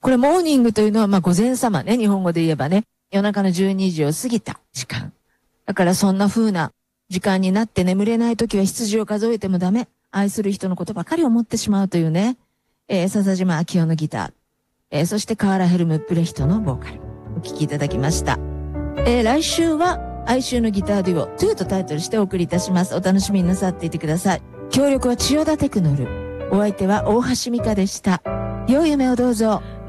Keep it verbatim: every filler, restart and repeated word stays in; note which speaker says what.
Speaker 1: これモーニングというのは、まあ午前様ね、日本語で言えばね、夜中のじゅうにじを過ぎた時間。だからそんな風な時間になって眠れない時は羊を数えてもダメ。愛する人のことばかり思ってしまうというね、えー、笹島明夫のギター、えー、そしてカーラ・ヘルム・ブレヒトのボーカル、お聴きいただきました。えー、来週は哀愁のギターデュオトゥーとタイトルしてお送りいたします。お楽しみになさっていてください。協力は千代田テクノル。お相手は大橋美香でした。良い夢をどうぞ。